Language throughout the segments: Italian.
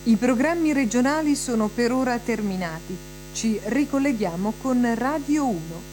I programmi regionali sono per ora terminati. Ci ricolleghiamo con Radio 1.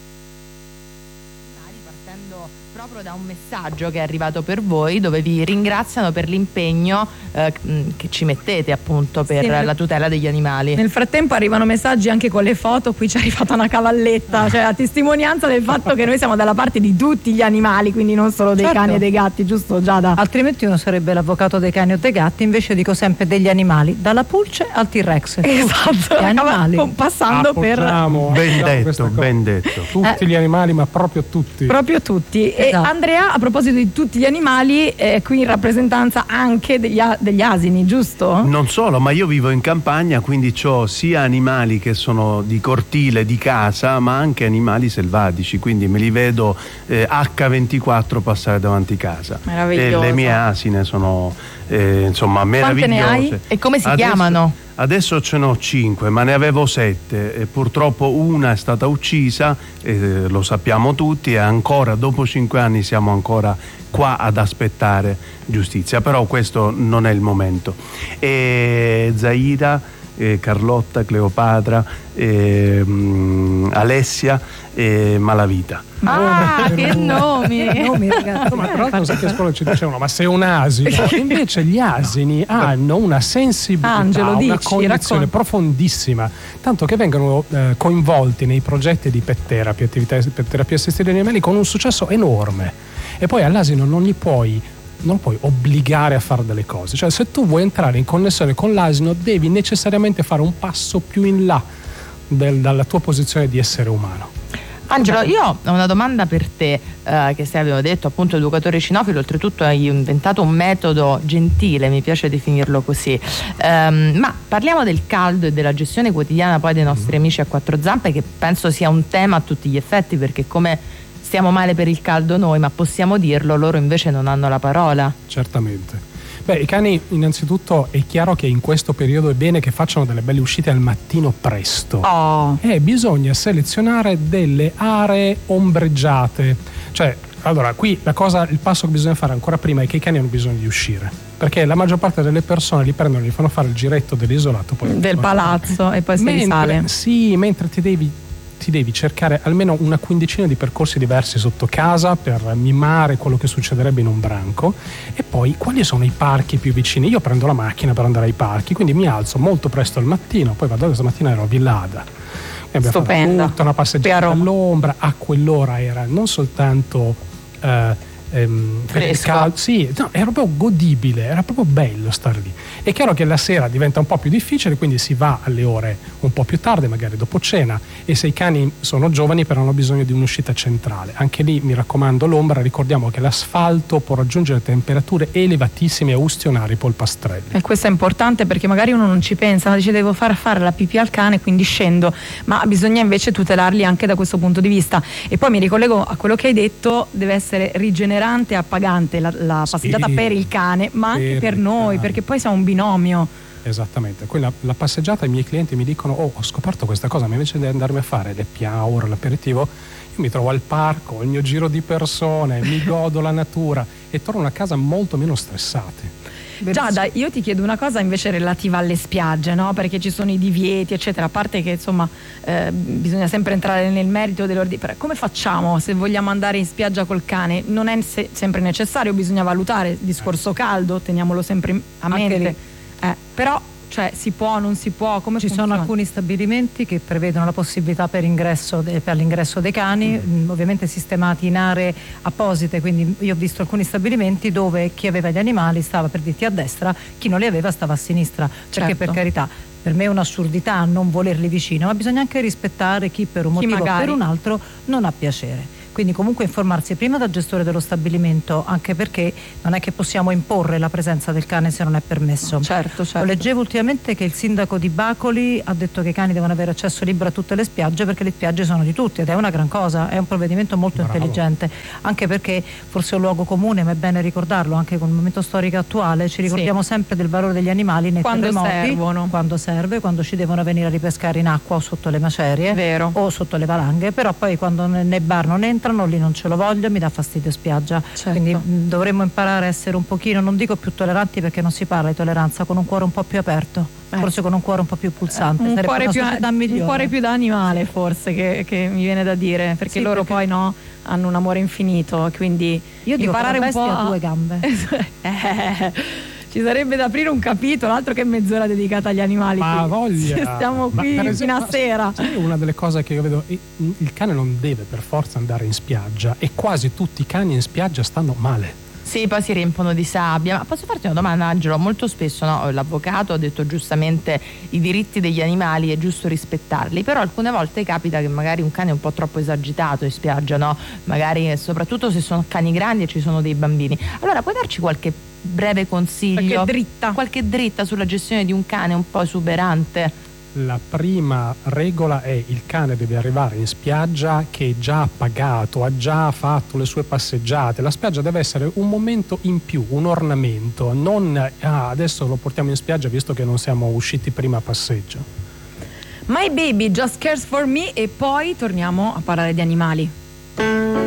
Partendo proprio da un messaggio che è arrivato per voi, dove vi ringraziano per l'impegno che ci mettete appunto per la tutela degli animali. Nel frattempo arrivano messaggi anche con le foto, qui ci è arrivata una cavalletta, cioè a testimonianza del fatto che noi siamo dalla parte di tutti gli animali, quindi non solo dei cani e dei gatti, giusto Giada? Altrimenti uno sarebbe l'avvocato dei cani o dei gatti, invece dico sempre degli animali, dalla pulce al T-Rex. Esatto, gli animali. Passando per... Ben detto. Tutti gli animali, ma proprio tutti. Proprio tutti. Esatto. E Andrea, a proposito di tutti gli animali, è qui in rappresentanza anche degli asini, giusto? Non solo, ma io vivo in campagna, quindi ho sia animali che sono di cortile, di casa, ma anche animali selvatici, quindi me li vedo H24 passare davanti casa. Meraviglioso. E le mie asine sono insomma meravigliose. Quante ne hai? E come si chiamano? Adesso ce n'ho 5, ma ne avevo 7 e purtroppo una è stata uccisa, lo sappiamo tutti, e ancora dopo 5 anni siamo ancora qua ad aspettare giustizia, però questo non è il momento. Zaira, Carlotta, Cleopatra, Alessia e Malavita. Ah, che nomi! Ragazzi. Ma tra l'altro sai che a scuola ci dicevano, ma sei un asino? Invece gli asini hanno una sensibilità, Angelo, una dici, cognizione profondissima, tanto che vengono coinvolti nei progetti di pet therapy, attività per terapia assistita agli animali, con un successo enorme. E poi all'asino non puoi obbligare a fare delle cose, cioè se tu vuoi entrare in connessione con l'asino devi necessariamente fare un passo più in là dalla tua posizione di essere umano. Angelo, io ho una domanda per te, che se avevo detto appunto educatore cinofilo, oltretutto hai inventato un metodo gentile, mi piace definirlo così, ma parliamo del caldo e della gestione quotidiana poi dei nostri amici a quattro zampe, che penso sia un tema a tutti gli effetti, perché come stiamo male per il caldo noi, ma possiamo dirlo, loro invece non hanno la parola. Certamente. Beh, i cani innanzitutto è chiaro che in questo periodo è bene che facciano delle belle uscite al mattino presto. E bisogna selezionare delle aree ombreggiate. Cioè, allora, qui il passo che bisogna fare ancora prima è che i cani hanno bisogno di uscire. Perché la maggior parte delle persone li prendono e gli fanno fare il giretto dell'isolato. Poi del palazzo e poi si risale. Sì, mentre ti devi cercare almeno una quindicina di percorsi diversi sotto casa per mimare quello che succederebbe in un branco. E poi quali sono i parchi più vicini? Io prendo la macchina per andare ai parchi, quindi mi alzo molto presto al mattino, poi vado, questa mattina ero a Villada e abbiamo Stupenda. fatto tutta una passeggiata all'ombra. A quell'ora era non soltanto fresco. Sì, no, era proprio godibile, era proprio bello stare lì. È chiaro che la sera diventa un po' più difficile, quindi si va alle ore un po' più tarde, magari dopo cena, e se i cani sono giovani però hanno bisogno di un'uscita centrale. Anche lì mi raccomando l'ombra, ricordiamo che l'asfalto può raggiungere temperature elevatissime e ustionare i polpastrelli. E questo è importante perché magari uno non ci pensa, dice devo fare la pipì al cane quindi scendo, ma bisogna invece tutelarli anche da questo punto di vista. E poi mi ricollego a quello che hai detto, deve essere rigenerante e appagante la passeggiata per il cane, ma anche per noi, perché poi siamo un binomio. Esattamente, quella la passeggiata, i miei clienti mi dicono ho scoperto questa cosa, ma invece di andarmi a fare le piaur, l'aperitivo, io mi trovo al parco, il mio giro di persone, mi godo la natura e torno a casa molto meno stressati. Giada, io ti chiedo una cosa invece relativa alle spiagge, no? Perché ci sono i divieti eccetera, a parte che insomma bisogna sempre entrare nel merito dell'ordine. Come facciamo se vogliamo andare in spiaggia col cane? Non è sempre necessario, bisogna valutare il discorso caldo, teniamolo sempre a mente, però cioè si può, non si può, come ci funziona? Sono alcuni stabilimenti che prevedono la possibilità per l'ingresso dei cani, ovviamente sistemati in aree apposite, quindi io ho visto alcuni stabilimenti dove chi aveva gli animali stava, per dirti, a destra, chi non li aveva stava a sinistra, perché per carità per me è un'assurdità non volerli vicino, ma bisogna anche rispettare chi per un motivo o per un altro non ha piacere. Quindi comunque informarsi prima dal gestore dello stabilimento, anche perché non è che possiamo imporre la presenza del cane se non è permesso. Certo. Leggevo ultimamente che il sindaco di Bacoli ha detto che i cani devono avere accesso libero a tutte le spiagge perché le spiagge sono di tutti, ed è una gran cosa, è un provvedimento molto intelligente, anche perché forse è un luogo comune, ma è bene ricordarlo, anche con il momento storico attuale ci ricordiamo sempre del valore degli animali nei terremoti, quando serve, quando ci devono venire a ripescare in acqua o sotto le macerie, o sotto le valanghe, però poi quando nei bar non entrano entrano lì, non ce lo voglio, mi dà fastidio spiaggia. Certo. Quindi dovremmo imparare a essere un pochino, non dico più tolleranti perché non si parla di tolleranza, con un cuore un po' più aperto, forse con un cuore un po' più pulsante. Un Sarebbe cuore più da animale, forse, che mi viene da dire, perché sì, loro perché poi hanno un amore infinito, quindi io dico imparare che la un po' bestia ha due gambe. Ci sarebbe da aprire un capitolo, altro che mezz'ora dedicata agli animali. Ma voglia! Stiamo qui fino a sera. Sì, una delle cose che io vedo, il cane non deve per forza andare in spiaggia, e quasi tutti i cani in spiaggia stanno male. Sì, poi si riempono di sabbia. Ma posso farti una domanda, Angelo? Molto spesso, no, l'avvocato ha detto giustamente i diritti degli animali è giusto rispettarli, però alcune volte capita che magari un cane è un po' troppo esagitato in spiaggia, no? Magari soprattutto se sono cani grandi e ci sono dei bambini. Allora puoi darci qualche breve consiglio? Qualche dritta sulla gestione di un cane un po' esuberante? La prima regola è: il cane deve arrivare in spiaggia che è già pagato, ha già fatto le sue passeggiate. La spiaggia deve essere un momento in più, un ornamento, non adesso lo portiamo in spiaggia visto che non siamo usciti prima a passeggio. My Baby Just Cares For Me, e poi torniamo a parlare di animali.